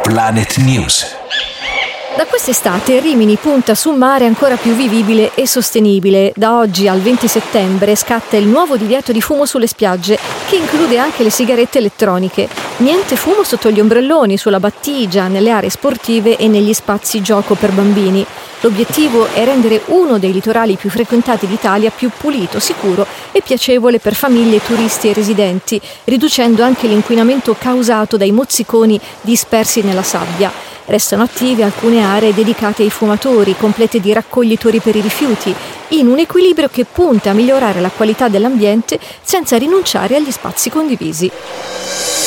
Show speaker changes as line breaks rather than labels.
Planet News.
Da quest'estate Rimini punta su un mare ancora più vivibile e sostenibile. Da oggi al 20 settembre scatta il nuovo divieto di fumo sulle spiagge, che include anche le sigarette elettroniche. Niente fumo sotto gli ombrelloni, sulla battigia, nelle aree sportive e negli spazi gioco per bambini. L'obiettivo è rendere uno dei litorali più frequentati d'Italia più pulito, sicuro e piacevole per famiglie, turisti e residenti, riducendo anche l'inquinamento causato dai mozziconi dispersi nella sabbia. Restano attive alcune aree dedicate ai fumatori, complete di raccoglitori per i rifiuti, in un equilibrio che punta a migliorare la qualità dell'ambiente senza rinunciare agli spazi condivisi.